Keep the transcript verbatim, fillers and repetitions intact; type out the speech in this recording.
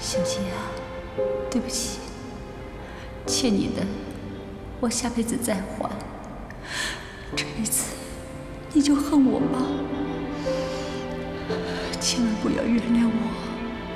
小杰啊，对不起，欠你的，我下辈子再还。这一次，你就恨我吧，千万不要原谅我。